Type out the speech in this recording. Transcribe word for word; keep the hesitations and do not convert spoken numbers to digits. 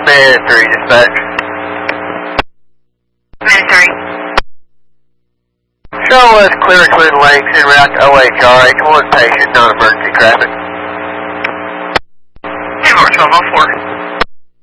Minute three, dispatch. Minute three. Show us clear including links en route to O H R, H one patient, non-emergency traffic.